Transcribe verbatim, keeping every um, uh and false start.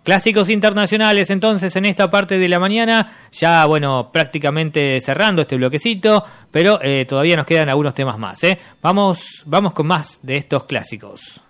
Clásicos internacionales entonces en esta parte de la mañana, ya bueno, prácticamente cerrando este bloquecito, pero eh, todavía nos quedan algunos temas más, ¿eh? Vamos, vamos con más de estos clásicos.